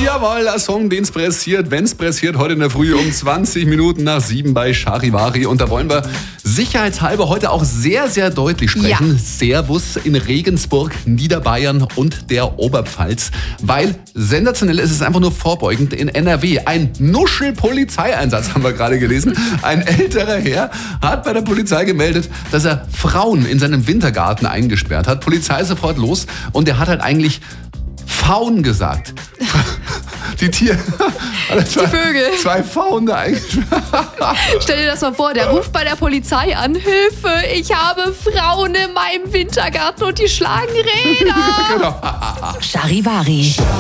Jawohl, der Song, den's pressiert, wenn's pressiert, heute in der Früh um 20 Minuten nach 7 bei Charivari. Und da wollen wir sicherheitshalber heute auch sehr, sehr deutlich sprechen. Ja. Servus in Regensburg, Niederbayern und der Oberpfalz. Weil sensationell ist es einfach nur vorbeugend in NRW. Ein Nuschel-Polizeieinsatz haben wir gerade gelesen. Ein älterer Herr hat bei der Polizei gemeldet, dass er Frauen in seinem Wintergarten eingesperrt hat. Polizei ist sofort los und er hat halt eigentlich Faun gesagt. Die Vögel. Zwei Pfauen da eingesperrt. Stell dir das mal vor, der ruft bei der Polizei an. Hilfe, ich habe Frauen in meinem Wintergarten und die schlagen Räder. Genau. Charivari.